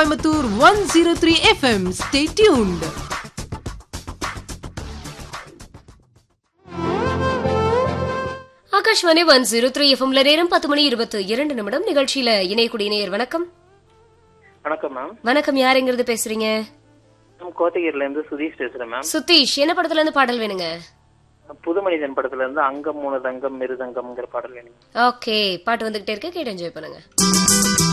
Coimbatore 103 FM. Stay tuned. Akashvani 103 எஃப்எம்ல நேரம் 10:22 நிகழ்ச்சியில இணையக்கூடிய நேயர் வணக்கம். வணக்கம் மேம். வணக்கம், யாருங்கிறது பேசுறீங்க? கோத்தகிரில இருந்து சுதீஷ் பேசுறேன் மேம். சுதீஷ், என்ன படத்துல இருந்து பாடல் வேணுங்க? புது மனிதன் படத்துல இருந்து அங்கம் மூணு தங்கம் மிருதங்கம்ங்கிற பாடல் வேணும். ஓகே, பாட்டு வந்துகிட்டே இருக்கு, கேட்டு என்ஜாய் பண்ணுங்க.